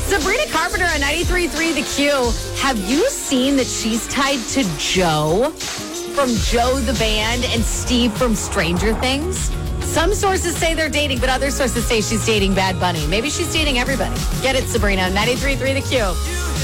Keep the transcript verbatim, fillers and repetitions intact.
Sabrina Carpenter on ninety-three point three The Q. Have you seen that she's tied to Joe from Joe the Band and Steve from Stranger Things? Some sources say they're dating, but other sources say she's dating Bad Bunny. Maybe she's dating everybody. Get it, Sabrina. ninety-three point three The Q.